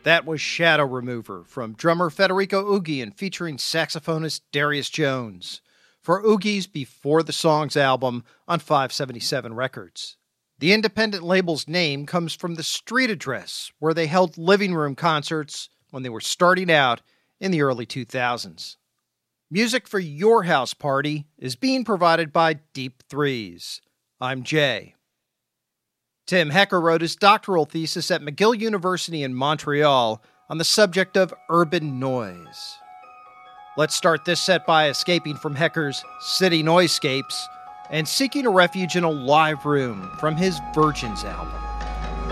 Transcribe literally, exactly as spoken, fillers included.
That was Shadow Remover from drummer Federico Ughi and featuring saxophonist Darius Jones for Ughi's Before the Songs album on five seventy-seven Records. The independent label's name comes from the street address where they held living room concerts when they were starting out in the early two thousands. Music for your house party is being provided by Deep Threes. I'm Jay. Tim Hecker wrote his doctoral thesis at McGill University in Montreal on the subject of urban noise. Let's start this set by escaping from Hecker's City Noisescapes and seeking a refuge in a live room from his Virgins album.